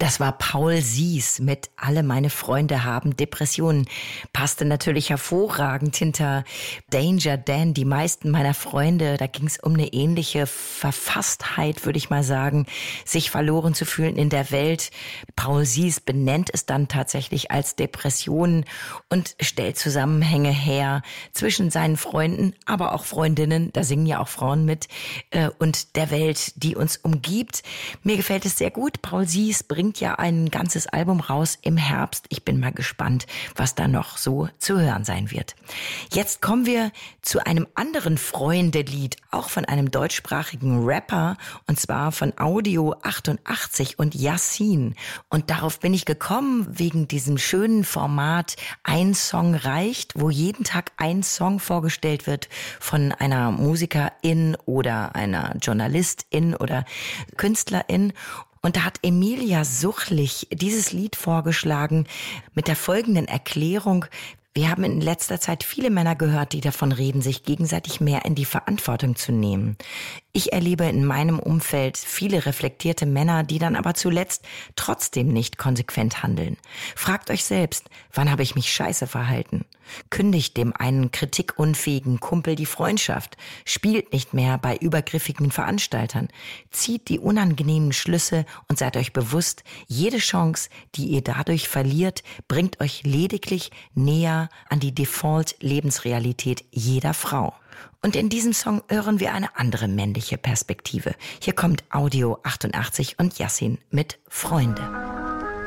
Das war Paul Sies mit Alle meine Freunde haben Depressionen. Passte natürlich hervorragend hinter Danger Dan. Die meisten meiner Freunde, da ging es um eine ähnliche Verfasstheit, würde ich mal sagen, sich verloren zu fühlen in der Welt. Paul Sies benennt es dann tatsächlich als Depressionen und stellt Zusammenhänge her zwischen seinen Freunden, aber auch Freundinnen, da singen ja auch Frauen mit, und der Welt, die uns umgibt. Mir gefällt es sehr gut. Paul Sies bringt ja ein ganzes Album raus im Herbst. Ich bin mal gespannt, was da noch so zu hören sein wird. Jetzt kommen wir zu einem anderen Freunde-Lied, auch von einem deutschsprachigen Rapper, und zwar von Audio 88 und Yassin. Und darauf bin ich gekommen wegen diesem schönen Format Ein Song reicht, wo jeden Tag ein Song vorgestellt wird von einer Musikerin oder einer Journalistin oder Künstlerin. Und da hat Emilia Suchlich dieses Lied vorgeschlagen mit der folgenden Erklärung: Wir haben in letzter Zeit viele Männer gehört, die davon reden, sich gegenseitig mehr in die Verantwortung zu nehmen. Ich erlebe in meinem Umfeld viele reflektierte Männer, die dann aber zuletzt trotzdem nicht konsequent handeln. Fragt euch selbst, wann habe ich mich scheiße verhalten? Kündigt dem einen kritikunfähigen Kumpel die Freundschaft, spielt nicht mehr bei übergriffigen Veranstaltern, zieht die unangenehmen Schlüsse und seid euch bewusst, jede Chance, die ihr dadurch verliert, bringt euch lediglich näher an die Default-Lebensrealität jeder Frau. Und in diesem Song hören wir eine andere männliche Perspektive. Hier kommt Audio 88 und Yassin mit Freunde.